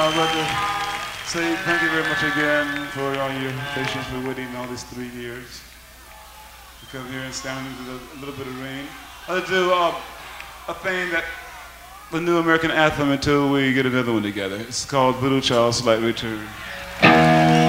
I'd like to say thank you very much again for all your patience with waiting all these 3 years. To come here and stand into a little bit of rain. I'll do a thing that the new American anthem until we get another one together. It's called Little Child's Slight Return.